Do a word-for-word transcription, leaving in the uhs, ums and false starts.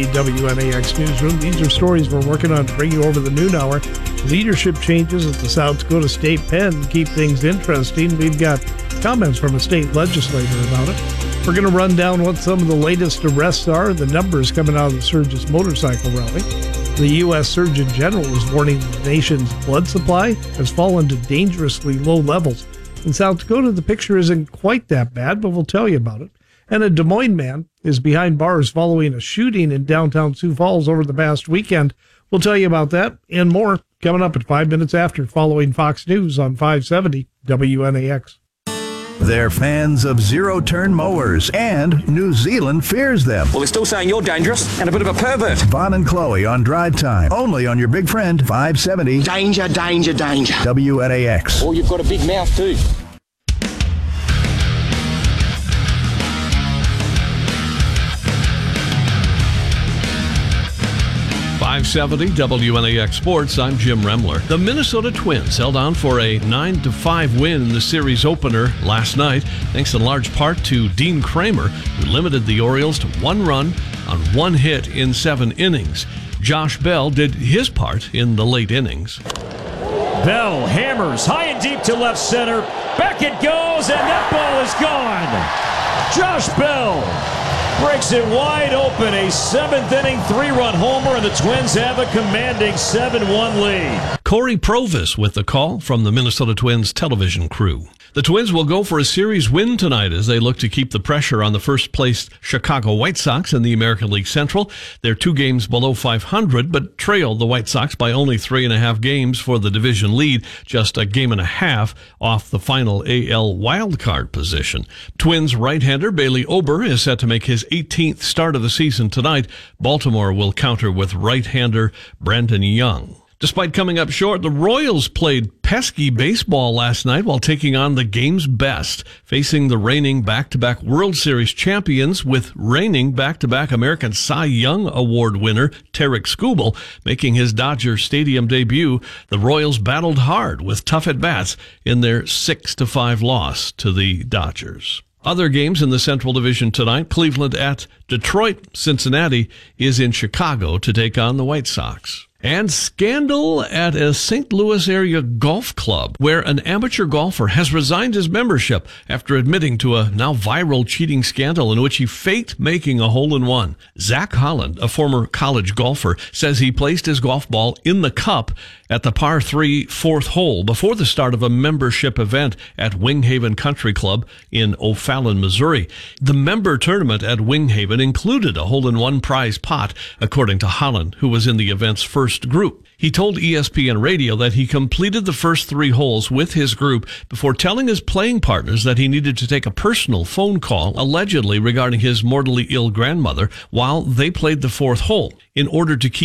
W N A X Newsroom. These are stories we're working on to bring you over the noon hour. Leadership changes at the South Dakota State Pen to keep things interesting. We've got comments from a state legislator about it. We're going to run down what some of the latest arrests are, the numbers coming out of the Sturgis motorcycle rally. The U S Surgeon General is warning the nation's blood supply has fallen to dangerously low levels. In South Dakota, the picture isn't quite that bad, but we'll tell you about it. And a Des Moines man is behind bars following a shooting in downtown Sioux Falls over the past weekend. We'll tell you about that and more coming up at five minutes after, following Fox News on five seventy W N A X. They're fans of zero-turn mowers, and New Zealand fears them. Well, they're still saying you're dangerous and a bit of a pervert. Vaughn and Chloe on Drive Time, only on your big friend, five seventy Danger, danger, danger. W N A X. Oh, you've got a big mouth, too. five seventy W N A X Sports, I'm Jim Remler. The Minnesota Twins held on for a nine to five win in the series opener last night, thanks in large part to Dean Kramer, who limited the Orioles to one run on one hit in seven innings. Josh Bell did his part in the late innings. Bell hammers high and deep to left center. Back it goes, and that ball is gone. Josh Bell breaks it wide open. A seventh inning three-run homer, and the Twins have a commanding seven one lead. Corey Provis with the call from the Minnesota Twins television crew. The Twins will go for a series win tonight as they look to keep the pressure on the first-placed Chicago White Sox in the American League Central. They're two games below five hundred, but trailed the White Sox by only three and a half games for the division lead, just a game and a half off the final A L wildcard position. Twins right-hander Bailey Ober is set to make his eighteenth start of the season tonight. Baltimore will counter with right-hander Brandon Young. Despite coming up short, the Royals played pesky baseball last night while taking on the game's best, facing the reigning back-to-back World Series champions, with reigning back-to-back American Cy Young Award winner Tarik Skubal making his Dodger Stadium debut. The Royals battled hard with tough at-bats in their six to five loss to the Dodgers. Other games in the Central Division tonight: Cleveland at Detroit. Cincinnati is in Chicago to take on the White Sox. And scandal at a Saint Louis area golf club, where an amateur golfer has resigned his membership after admitting to a now viral cheating scandal in which he faked making a hole-in-one. Zach Holland, a former college golfer, says he placed his golf ball in the cup at the par three fourth hole before the start of a membership event at Winghaven Country Club in O'Fallon, Missouri. The member tournament at Winghaven included a hole-in-one prize pot, according to Holland, who was in the event's first group. He told E S P N Radio that he completed the first three holes with his group before telling his playing partners that he needed to take a personal phone call, allegedly regarding his mortally ill grandmother, while they played the fourth hole. In order to keep